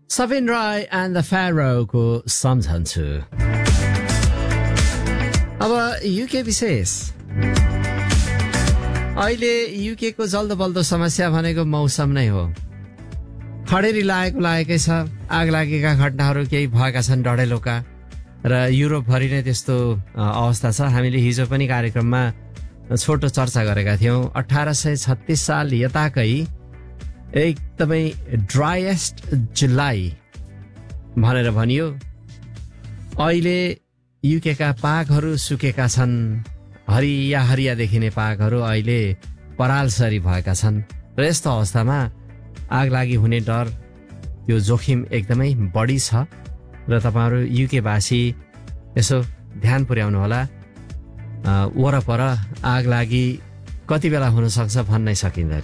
Savin Rai and the Pharaoh को सम्झन्छु। अब UK विशेष। अहिले युके को जल्दो बल्दो समस्या भनेको मौसम नै हो। खडेरी लागेकै छ। आग लागेका घटनाहरू केही भएका छन् डढेलोका र युरोप भरि नै त्यस्तो अवस्था छ। हामीले हिजो पनि कार्यक्रममा छोटो चर्चा गरेका थियौं। 1836 साल यताकै एकदमै ड्राइएस्ट जुलाई भनेर भनियो। अहिले युके का पाकहरू सुकेका छन्। हरिया हरिया देखिने पाकहरू अहिले परालसरी भएका छन् र यस्तो अवस्थामा आग लागि हुने डर, त्यो जोखिम एकदमै बढी छ र तपाईहरु युके वासी यसो ध्यान पुर्याउनु होला। वरपर आग लागि कति बेला हुन सक्छ भन्नै सकिँदैन।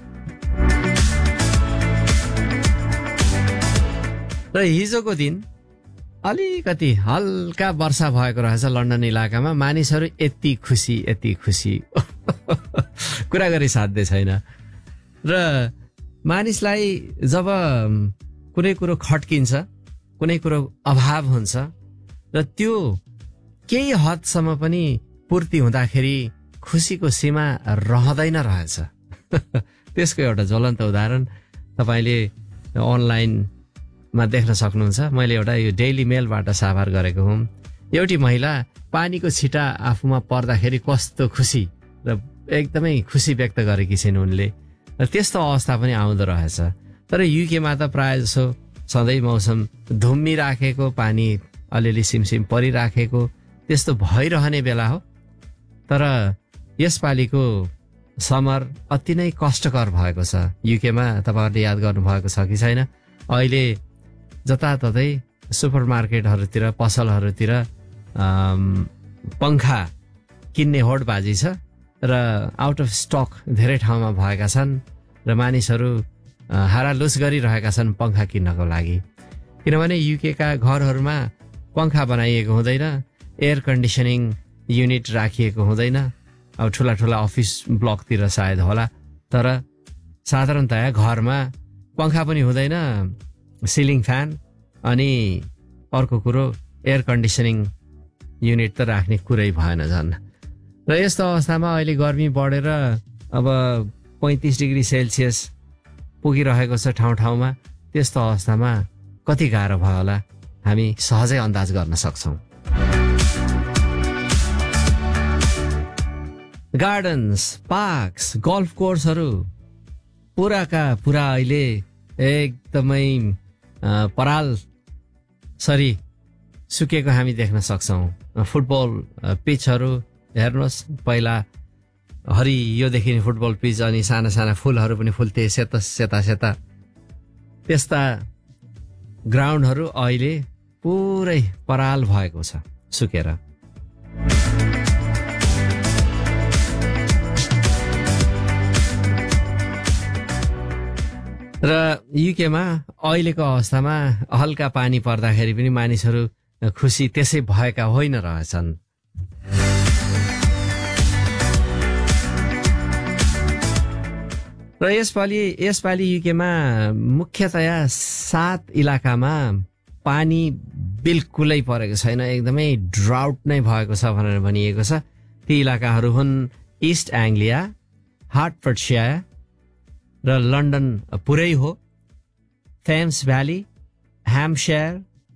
र हिजोको दिन अलिकति हल्का वर्षा भएको रहेछ लन्डन इलाकामा। मानिसहरू यति खुसी कुरा गरी साध्य छैन। र मानिसलाई जब कुनै कुरो खट्किन्छ, कुनै कुरो अभाव हुन्छ र त्यो केही हदसम्म पनि पूर्ति हुँदाखेरि खुसीको सीमा रहँदैन रहेछ। त्यसको एउटा ज्वलन्त उदाहरण तपाईले अनलाइनमा देख्न सक्नुहुन्छ। मैले एउटा यो डेली मेलबाट साभार गरेको हुँ। एउटी महिला पानीको छिटा आफूमा पर्दाखेरि कस्तो खुसी र एकदमै खुसी व्यक्त गरेकी छिन् उनले। र त्यस्तो अवस्था पनि आउँदो रहेछ। तर युकेमा त प्राय जसो सधैँ मौसम धुम्मिराखेको, पानी अलिअलि सिमसिम परिराखेको त्यस्तो भइरहने बेला हो। तर यसपालिको समर अति नै कष्टकर भएको छ युकेमा। तपाईहरुले याद गर्नुभएको छ कि छैन, अहिले जताततै सुपरमार्केटहरूतिर, पसलहरूतिर पंखा किन्ने होडबाजी छ र आउट अफ स्टक धेरै ठाउँमा भएका छन् र मानिसहरू हारालुस गरिरहेका छन् पंखा किन्नको लागि। किनभने युके का घरहरूमा पंखा बनाइएको हुँदैन, एयर कन्डिसनिङ युनिट राखिएको हुँदैन। अब ठुला ठुला अफिस ब्लकतिर सायद होला, तर साधारणतया घरमा पंखा पनि हुँदैन, सिलिङ फ्यान अनि अर्को कुरो एयर कन्डिसनिङ युनिट त राख्ने कुरै भएन झन्। र यस्तो अवस्थामा अहिले गर्मी बढेर अब 35 डिग्री सेल्सियस पुगिरहेको छ ठाउँ ठाउँमा। त्यस्तो अवस्थामा कति गाह्रो भयो होला हामी सहजै अन्दाज गर्न सक्छौं। गार्डन्स, पार्क्स, गोल्फ कोर्सहरू पुराका पुरा अहिले एकदमै पराल सरी सुकेको हामी देख्न सक्छौं। फुटबल पिचहरू हेर्नुहोस्, पहिला हरियो देखिने फुटबल पिच अनि साना साना फूलहरू पनि फुल्थे सेता सेता। त्यस्ता ग्राउन्डहरू अहिले पुरै पराल भएको छ सुकेर। र युकेमा अहिलेको अवस्थामा हल्का पानी पर्दाखेरि पनि मानिसहरू खुसी त्यसै भएका होइन रहेछन्। र यसपालि युकेमा मुख्यतया 7 इलाकामा पानी बिल्कुलै परेको छैन, एकदमै ड्राउट नै भएको छ भनेर भनिएको छ। ती इलाकाहरू हुन् इस्ट एङ्ग्लिया, हार्टफोर्डशायर र लन्डन पुरै हो, Thames valley, ह्याम्पशायर,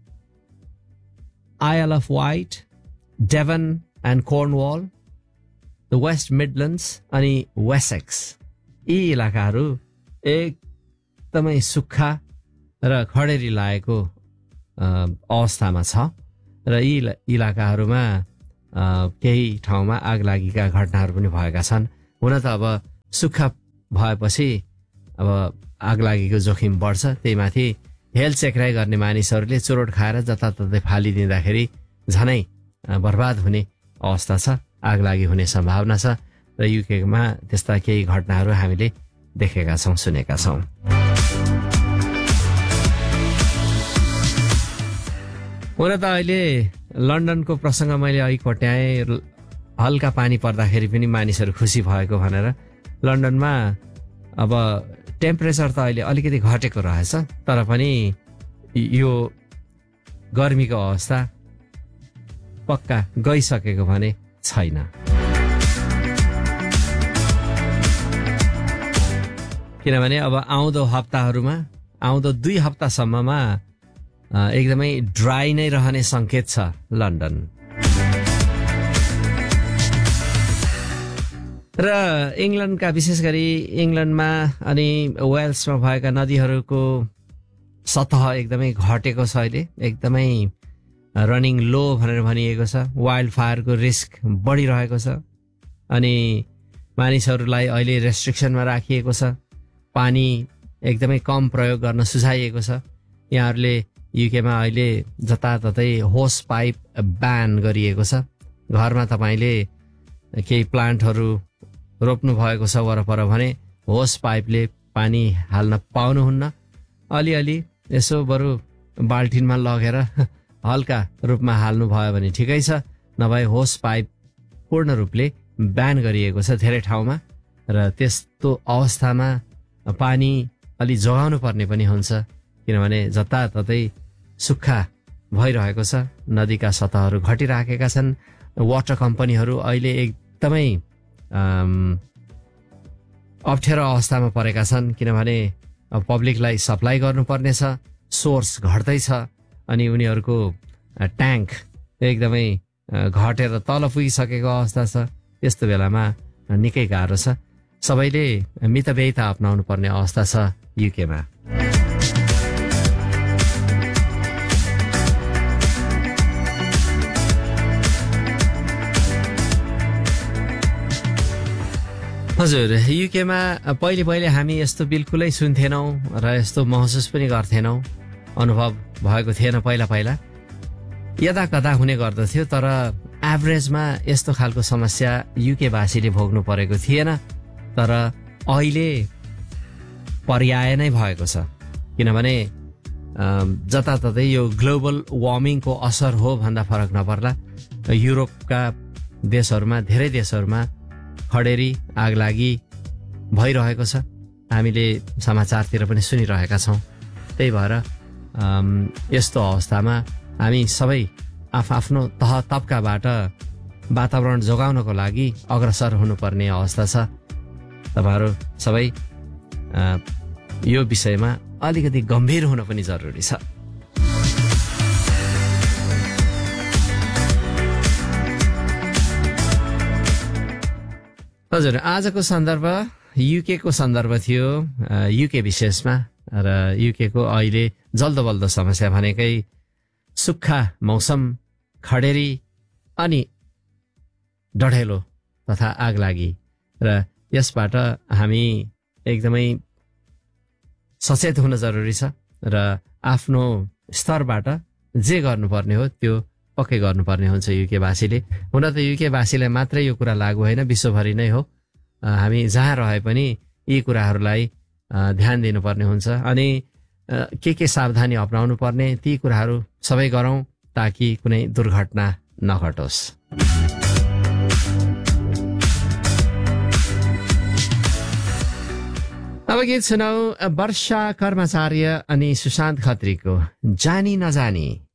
oil of white, Devon and कर्नवाल, the West मिडल्यान्ड्स अनि वेसेक्स। यी इलाकाहरू एकदमै सुक्खा र खडेरी लागेको अवस्थामा छ र यी इलाकाहरूमा केही ठाउँमा आग लागेका घटनाहरू पनि भएका छन्। हुन त अब सुक्खा भएपछि अब आग लागेको जोखिम बढ्छ। त्यही माथि हेल चेक्राइ गर्ने मानिसहरूले चुरोट खाएर जताततै फालिदिँदाखेरि झनै बर्बाद हुने अवस्था छ, आग लागि हुने सम्भावना छ। र युकेमा त्यस्ता केही घटनाहरू हामीले देखेका छौं, सुनेका छौं। हुन त अहिले लन्डनको प्रसंग मैले अघि कोट्याएँ। हल्का पानी पर्दाखेरि पनि मानिसहरू खुसी भएको भनेर। लन्डनमा अब टेम्परेचर त अहिले अलिकति घटेको रहेछ, तर पनि यो गर्मीको अवस्था पक्का गइसकेको भने छैन। किनभने अब आउँदो हप्ताहरूमा, आउँदो 2 हप्तासम्ममा एकदमै ड्राई नै रहने संकेत छ लन्डन। र इङ्ल्यान्डका, विशेष गरी इङ्ल्यान्डमा अनि वेल्समा भएका नदीहरूको सतह एकदमै घटेको छ। अहिले एकदमै रनिङ लो भनेर भनिएको छ। वाइल्ड फायरको रिस्क बढिरहेको छ अनि मानिसहरूलाई अहिले रेस्ट्रिक्सनमा राखिएको छ। पानी एकदमै कम प्रयोग गर्न सुझाइएको छ। यहाँहरूले युकेमा अहिले जताततै होस पाइप ब्यान गरिएको छ। घरमा तपाईँले केही प्लान्टहरू रोप्नु भएको छ वरपर भने होस पाइपले पानी हाल्न पाउनुहुन्न। अलिअलि यसो बरु बाल्टिनमा लगेर हल्का रूपमा हाल्नु भयो भने ठिकै छ, नभए होस पाइप पूर्ण रूपले ब्यान गरिएको छ धेरै ठाउँमा। र त्यस्तो अवस्थामा पानी अलि जोगाउनु पर्ने पनि हुन्छ, किनभने जताततै सुक्खा भइरहेको छ। नदीका सतहहरू घटिराखेका छन्। वाटर कम्पनीहरू अहिले एकदमै अप्ठ्यारो अवस्थामा परेका छन्, किनभने पब्लिकलाई सप्लाई गर्नुपर्नेछ। सोर्स घट्दैछ अनि उनीहरूको ट्याङ्क एकदमै घटेर तल पुगिसकेको अवस्था छ। यस्तो बेलामा निकै गाह्रो छ। सबैले मितव्ययिता अपनाउनु पर्ने अवस्था छ युकेमा। हजुर, युकेमा पहिले हामी यस्तो बिल्कुलै सुन्थेनौँ र यस्तो महसुस पनि गर्थेनौँ, अनुभव भएको थिएन। पहिला यदा कदा हुने गर्दथ्यो, तर एभरेजमा यस्तो खालको समस्या युकेवासीले भोग्नु परेको थिएन। तर अहिले पर्याय नै भएको छ, किनभने जताततै यो ग्लोबल वार्मिङको असर हो भन्दा फरक नपर्ला। युरोपका देशहरूमा, धेरै देशहरूमा खडेरी, आगलागी भइरहेको छ। हामीले समाचारतिर पनि सुनिरहेका छौँ। त्यही भएर यस्तो अवस्थामा हामी सबै आफ्नो तह तब्काबाट वातावरण जोगाउनको लागि अग्रसर हुनुपर्ने अवस्था छ। तपाईँहरू सबै यो विषयमा अलिकति गम्भीर हुन पनि जरुरी छ। हजुर, आजको सन्दर्भ युके को सन्दर्भ थियो, युके विशेषमा। र युके को अहिले जल्दो बल्दो समस्या भनेकै सुक्खा मौसम, खडेरी अनि डढेलो तथा आगलागी। र यसबाट हामी एकदमै सचेत हुन जरुरी छ र आफ्नो स्तरबाट जे गर्नुपर्ने हो त्यो पक्कै गर्नुपर्ने हुन्छ युकेवासीले। हुन त युकेवासीलाई मात्रै यो कुरा लागू होइन, विश्वभरि नै हो। हामी जहाँ रहे पनि यी कुराहरूलाई ध्यान दिनुपर्ने हुन्छ अनि के सावधानी अपनाउनु पर्ने ती कुराहरू सबै गरौँ, ताकि कुनै दुर्घटना नघटोस्। अब गीत सुनाऊ वर्षा कर्मचार्य अनि सुशान्त खत्रीको जानी नजानी।